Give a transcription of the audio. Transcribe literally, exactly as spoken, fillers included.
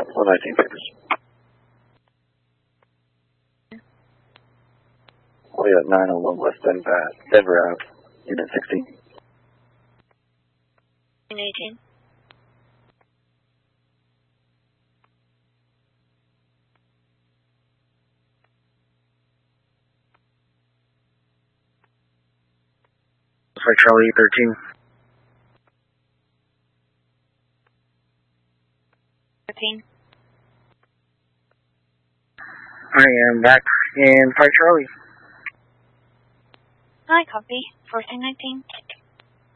one nineteen papers. We got nine oh one West Denver, Denver Ave, Unit sixteen. eighteen. Looks like Charlie thirteen. thirteen. I am back in Fight Charlie. Hi, copy. fourteen nineteen.